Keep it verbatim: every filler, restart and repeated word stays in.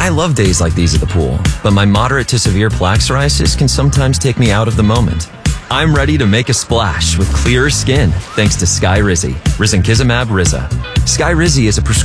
I love days like these at the pool, but my moderate to severe plaque psoriasis can sometimes take me out of the moment. I'm ready to make a splash with clearer skin thanks to Skyrizi, risankizumab Riza. Skyrizi is a prescription